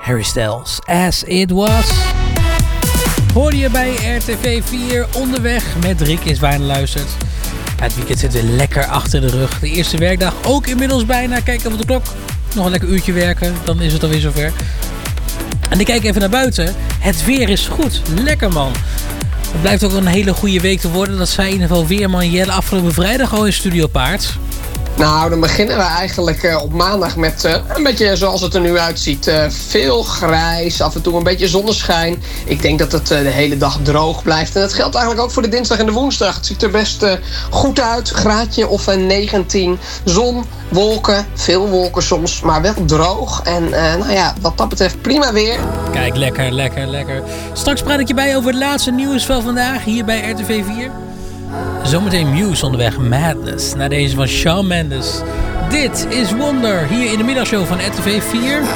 Harry Styles, As It Was. Hoorde je bij RTV 4 onderweg met Rick is waar je luistert. Het weekend zit weer lekker achter de rug. De eerste werkdag ook inmiddels bijna. Kijk even op de klok. Nog een lekker uurtje werken, dan is het alweer zover. En ik kijk even naar buiten. Het weer is goed. Lekker man. Het blijft ook wel een hele goede week te worden. Dat zei in ieder geval weerman Jelle afgelopen vrijdag al in Studio Paard. Nou, dan beginnen we eigenlijk op maandag met een beetje zoals het er nu uitziet. Veel grijs, af en toe een beetje zonneschijn. Ik denk dat het de hele dag droog blijft. En dat geldt eigenlijk ook voor de dinsdag en de woensdag. Het ziet er best goed uit. Graadje of 19. Zon, wolken, veel wolken soms, maar wel droog. En nou ja, wat dat betreft prima weer. Kijk, lekker. Straks praat ik je bij over het laatste nieuws van vandaag hier bij RTV 4. Zometeen Muse onderweg, Madness. Na deze van Shawn Mendes. Dit is Wonder, hier in de middagshow van RTV 4.